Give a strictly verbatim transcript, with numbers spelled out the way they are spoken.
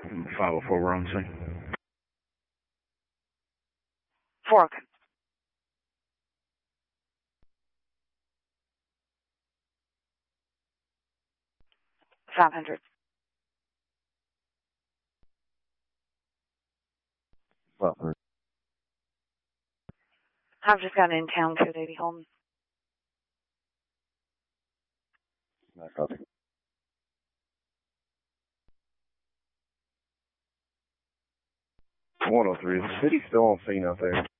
five oh four, we're on scene. Fork. five hundred. five hundred. I've just got an in-town code eighty Holden. Nice copy. one oh three, is the city still on scene out there?